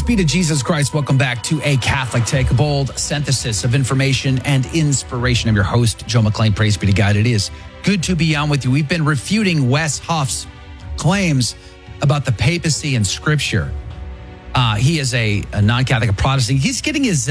be to Jesus Christ. Welcome back to A Catholic Take, a bold synthesis of information and inspiration. I'm your host, Joe McLean. Praise be to God. It is good to be on with you. We've been refuting Wes Huff's claims about the papacy and Scripture. He is a non-Catholic Protestant. He's getting his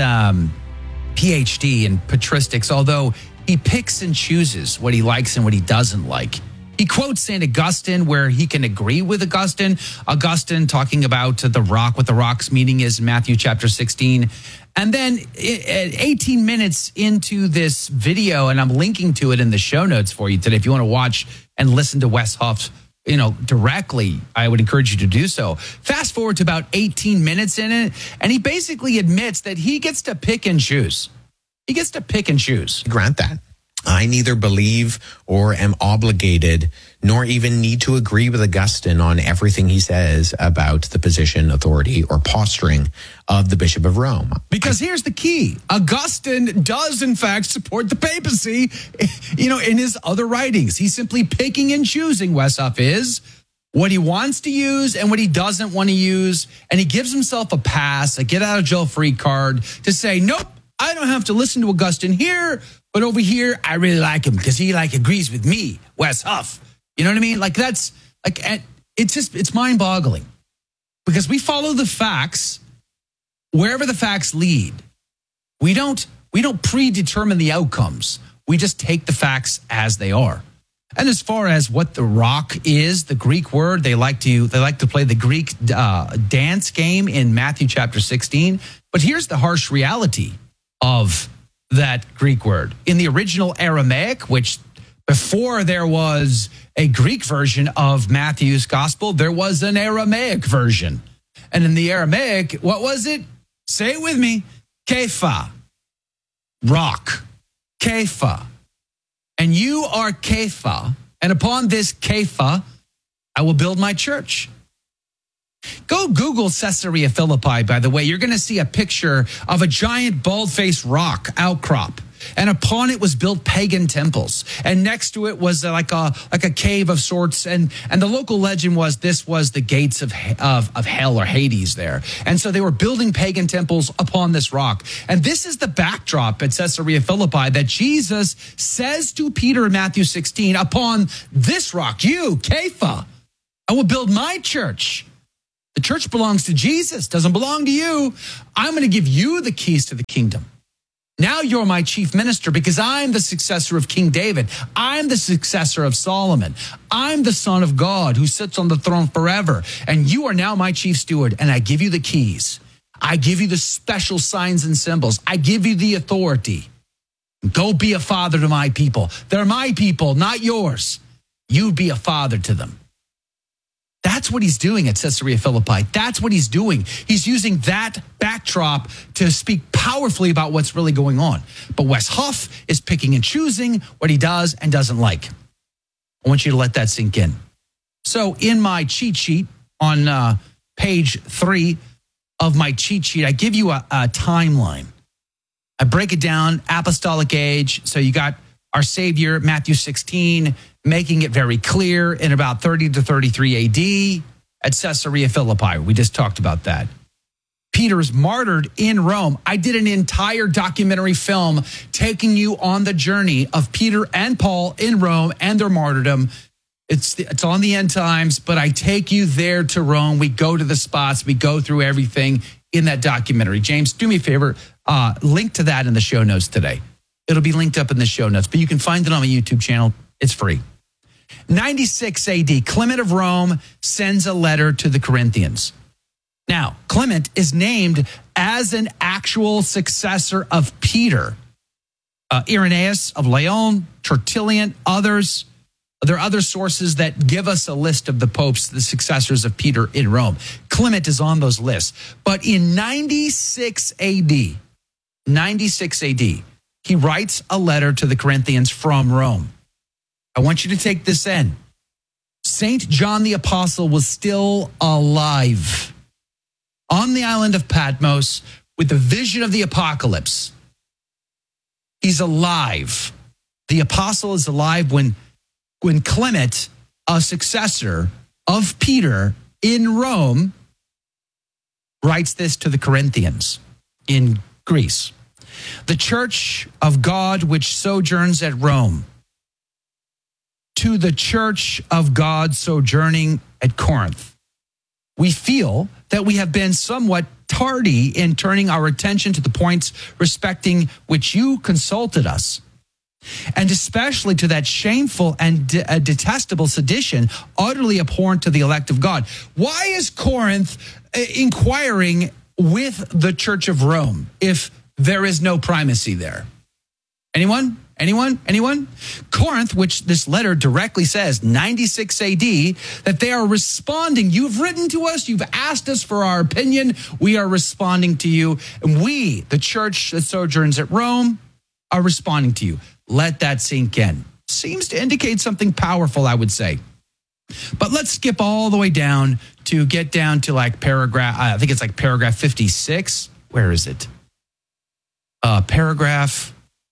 PhD in patristics, although he picks and chooses what he likes and what he doesn't like. He quotes St. Augustine where he can agree with Augustine. Augustine talking about the rock, what the rock's meaning is in Matthew chapter 16. And then 18 minutes into this video, and I'm linking to it in the show notes for you today. If you want to watch and listen to Wes Huff, directly, I would encourage you to do so. Fast forward to about 18 minutes in it, and he basically admits that he gets to pick and choose. He gets to pick and choose. Grant that. I neither believe or am obligated, nor even need to agree with Augustine on everything he says about the position, authority, or posturing of the Bishop of Rome. Because here's the key. Augustine does, in fact, support the papacy, in his other writings. He's simply picking and choosing, Wes Huff is, what he wants to use and what he doesn't want to use. And he gives himself a pass, a get-out-of-jail-free card to say, nope, I don't have to listen to Augustine here, but over here, I really like him because he agrees with me, Wes Huff. You know what I mean? It's mind-boggling because we follow the facts wherever the facts lead. We don't predetermine the outcomes. We just take the facts as they are. And as far as what the rock is, the Greek word, they like to play the Greek dance game in Matthew chapter 16. But here's the harsh reality of that Greek word. In the original Aramaic, which before there was a Greek version of Matthew's gospel, there was an Aramaic version. And in the Aramaic, what was it? Say it with me. Kepha. Rock. Kepha. And you are Kepha. And upon this Kepha, I will build my church. Go Google Caesarea Philippi, by the way. You're going to see a picture of a giant bald-faced rock outcrop. And upon it was built pagan temples. And next to it was like a cave of sorts. And the local legend was this was the gates of hell or Hades there. And so they were building pagan temples upon this rock. And this is the backdrop at Caesarea Philippi that Jesus says to Peter in Matthew 16, upon this rock, you, Kepha, I will build my church. The church belongs to Jesus, doesn't belong to you. I'm going to give you the keys to the kingdom. Now you're my chief minister because I'm the successor of King David. I'm the successor of Solomon. I'm the Son of God who sits on the throne forever. And you are now my chief steward, and I give you the keys. I give you the special signs and symbols. I give you the authority. Go be a father to my people. They're my people, not yours. You be a father to them. That's what he's doing at Caesarea Philippi. That's what he's doing. He's using that backdrop to speak powerfully about what's really going on. But Wes Huff is picking and choosing what he does and doesn't like. I want you to let that sink in. So in my cheat sheet on page 3 of my cheat sheet, I give you a timeline. I break it down, apostolic age. So you got our Savior, Matthew 16, making it very clear in about 30 to 33 AD at Caesarea Philippi. We just talked about that. Peter is martyred in Rome. I did an entire documentary film taking you on the journey of Peter and Paul in Rome and their martyrdom. It's on the end times, but I take you there to Rome. We go to the spots. We go through everything in that documentary. James, do me a favor, link to that in the show notes today. It'll be linked up in the show notes, but you can find it on my YouTube channel. It's free. 96 AD, Clement of Rome sends a letter to the Corinthians. Now, Clement is named as an actual successor of Peter. Irenaeus of Lyon, Tertullian, others. There are other sources that give us a list of the popes, the successors of Peter in Rome. Clement is on those lists. But in 96 AD, he writes a letter to the Corinthians from Rome. I want you to take this in. St. John the Apostle was still alive on the island of Patmos with the vision of the apocalypse. He's alive. The apostle is alive when Clement, a successor of Peter in Rome, writes this to the Corinthians in Greece. The church of God which sojourns at Rome, to the church of God sojourning at Corinth. We feel that we have been somewhat tardy in turning our attention to the points respecting which you consulted us, and especially to that shameful and detestable sedition, utterly abhorrent to the elect of God. Why is Corinth inquiring with the Church of Rome if there is no primacy there? Anyone? Corinth, which this letter directly says, 96 AD, that they are responding. You've written to us. You've asked us for our opinion. We are responding to you. And we, the church that sojourns at Rome, are responding to you. Let that sink in. Seems to indicate something powerful, I would say. But let's skip all the way down to get down to like paragraph, I think it's like paragraph 56. Where is it? Paragraph.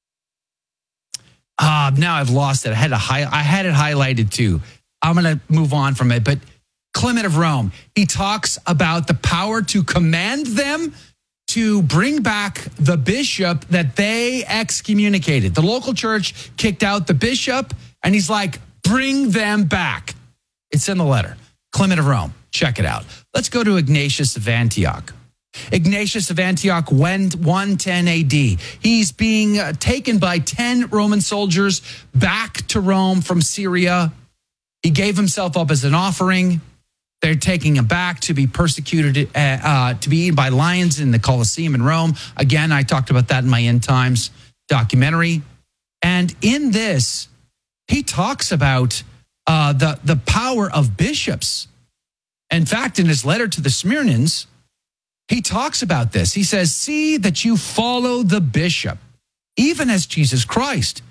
Now I've lost it. I had it highlighted too. I'm going to move on from it. But Clement of Rome, he talks about the power to command them to bring back the bishop that they excommunicated. The local church kicked out the bishop, and he's like, bring them back. It's in the letter. Clement of Rome, check it out. Let's go to Ignatius of Antioch. Ignatius of Antioch, 110 AD. He's being taken by 10 Roman soldiers back to Rome from Syria. He gave himself up as an offering. They're taking him back to be persecuted, to be eaten by lions in the Colosseum in Rome. Again, I talked about that in my End Times documentary. And in this, he talks about the power of bishops. In fact, in his letter to the Smyrnans, he talks about this. He says, see that you follow the bishop, even as Jesus Christ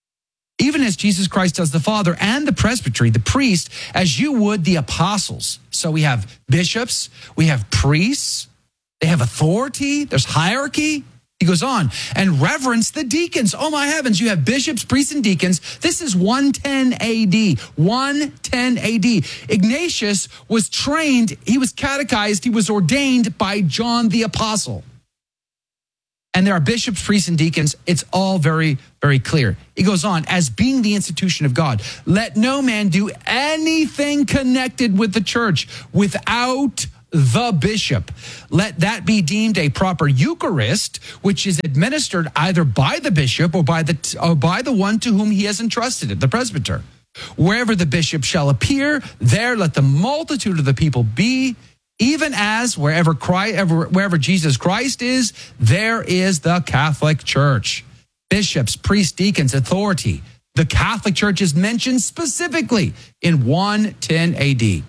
does the Father, and the presbytery, the priest, as you would the apostles. So we have bishops, we have priests, they have authority, there's hierarchy. He goes on, and reverence the deacons. Oh my heavens, you have bishops, priests, and deacons. This is 110 AD. 110 AD. Ignatius was trained, he was catechized, he was ordained by John the Apostle. And there are bishops, priests, and deacons. It's all very, very clear. He goes on, as being the institution of God, let no man do anything connected with the church without the bishop. Let that be deemed a proper Eucharist, which is administered either by the bishop or by the one to whom he has entrusted it, the presbyter. Wherever the bishop shall appear, there let the multitude of the people be, even as wherever Jesus Christ is, there is the Catholic Church. Bishops, priests, deacons, authority. The Catholic Church is mentioned specifically in 110 AD.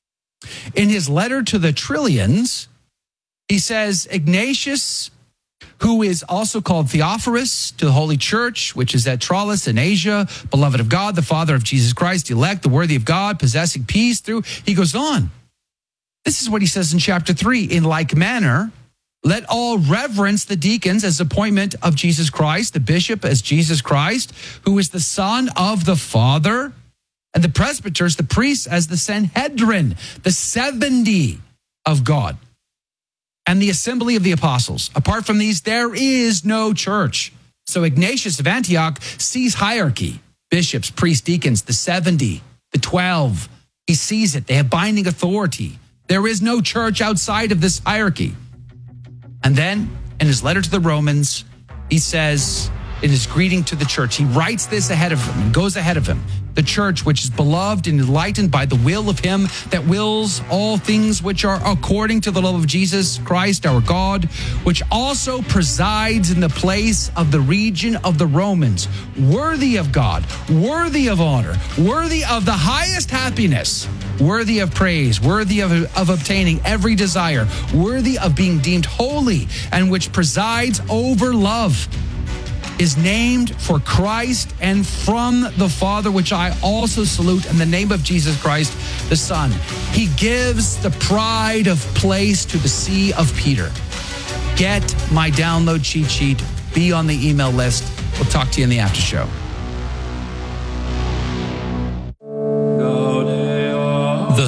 In his letter to the Trillians, he says, Ignatius, who is also called Theophorus, to the Holy Church, which is at Tralles in Asia, beloved of God, the Father of Jesus Christ, elect, the worthy of God, possessing peace through. He goes on. This is what he says in chapter 3. In like manner, let all reverence the deacons as appointment of Jesus Christ, the bishop as Jesus Christ, who is the Son of the Father, and the presbyters, the priests, as the Sanhedrin, the 70 of God, and the assembly of the apostles. Apart from these, there is no church. So Ignatius of Antioch sees hierarchy, bishops, priests, deacons, the 70, the 12. He sees it. They have binding authority. There is no church outside of this hierarchy. And then in his letter to the Romans, he says, in his greeting to the church, he writes this ahead of him and goes ahead of him. The church, which is beloved and enlightened by the will of him that wills all things which are according to the love of Jesus Christ, our God, which also presides in the place of the region of the Romans, worthy of God, worthy of honor, worthy of the highest happiness, worthy of praise, worthy of obtaining every desire, worthy of being deemed holy, and which presides over love, is named for Christ and from the Father, which I also salute in the name of Jesus Christ, the Son. He gives the pride of place to the see of Peter. Get my download cheat sheet. Be on the email list. We'll talk to you in the after show. The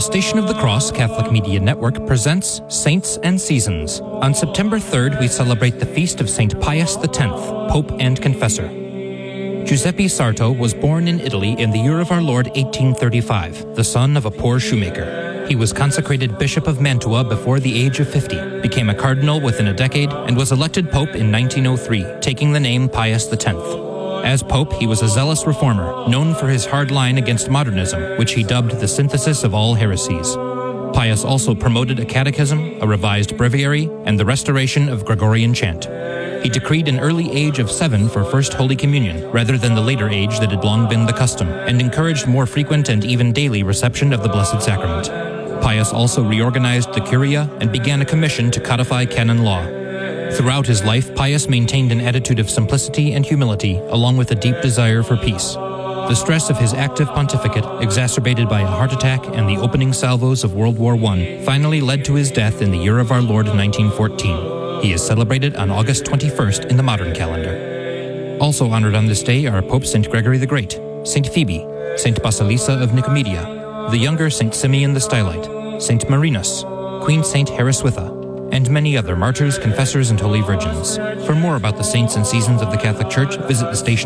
Station of the Cross Catholic Media Network presents Saints and Seasons. On September 3rd, we celebrate the feast of St. Pius X, Pope and Confessor. Giuseppe Sarto was born in Italy in the year of our Lord 1835, the son of a poor shoemaker. He was consecrated Bishop of Mantua before the age of 50, became a cardinal within a decade, and was elected Pope in 1903, taking the name Pius X. As Pope, he was a zealous reformer, known for his hard line against modernism, which he dubbed the synthesis of all heresies. Pius also promoted a catechism, a revised breviary, and the restoration of Gregorian chant. He decreed an early age of 7 for First Holy Communion, rather than the later age that had long been the custom, and encouraged more frequent and even daily reception of the Blessed Sacrament. Pius also reorganized the Curia and began a commission to codify canon law. Throughout his life, Pius maintained an attitude of simplicity and humility, along with a deep desire for peace. The stress of his active pontificate, exacerbated by a heart attack and the opening salvos of World War I, finally led to his death in the year of our Lord 1914. He is celebrated on August 21st in the modern calendar. Also honored on this day are Pope St. Gregory the Great, St. Phoebe, St. Basilissa of Nicomedia, the younger St. Simeon the Stylite, St. Marinus, Queen St. Harriswitha, and many other martyrs, confessors, and holy virgins. For more about the saints and seasons of the Catholic Church, visit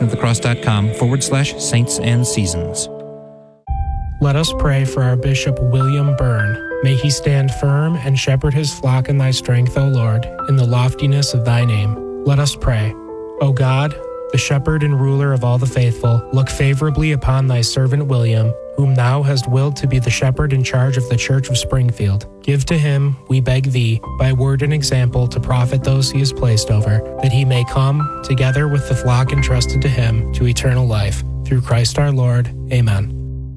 thestationofthecross.com/saints and seasons. Let us pray for our Bishop William Byrne. May he stand firm and shepherd his flock in thy strength, O Lord, in the loftiness of thy name. Let us pray. O God, the shepherd and ruler of all the faithful, look favorably upon thy servant William, whom thou hast willed to be the shepherd in charge of the Church of Springfield. Give to him, we beg thee, by word and example to profit those he has placed over, that he may come, together with the flock entrusted to him, to eternal life. Through Christ our Lord. Amen.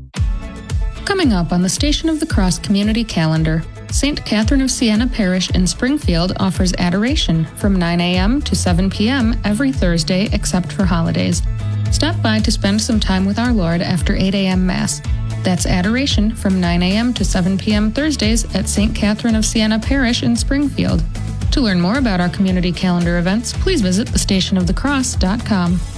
Coming up on the Station of the Cross community calendar, St. Catherine of Siena Parish in Springfield offers adoration from 9 a.m. to 7 p.m. every Thursday except for holidays. Stop by to spend some time with our Lord after 8 a.m. Mass. That's adoration from 9 a.m. to 7 p.m. Thursdays at St. Catherine of Siena Parish in Springfield. To learn more about our community calendar events, please visit thestationofthecross.com.